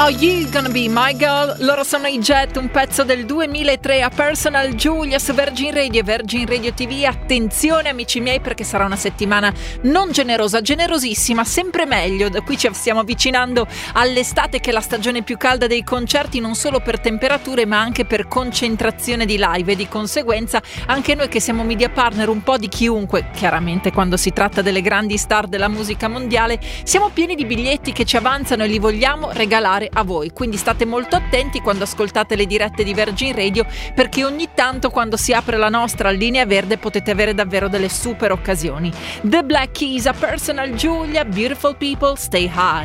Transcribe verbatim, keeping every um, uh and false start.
Are You Gonna Be My Girl? Loro sono i Jet, un pezzo del duemilatré a Personal Giulia su Virgin Radio e Virgin Radio ti vu. Attenzione amici miei, perché sarà una settimana non generosa, generosissima, sempre meglio. Da qui ci stiamo avvicinando all'estate, che è la stagione più calda dei concerti, non solo per temperature ma anche per concentrazione di live, e di conseguenza anche noi che siamo media partner un po' di chiunque, chiaramente quando si tratta delle grandi star della musica mondiale, siamo pieni di biglietti che ci avanzano e li vogliamo regalare a voi, quindi state molto attenti quando ascoltate le dirette di Virgin Radio, perché ogni tanto quando si apre la nostra linea verde potete avere davvero delle super occasioni. The Black Keys a Personal Giulia, Beautiful People, Stay High.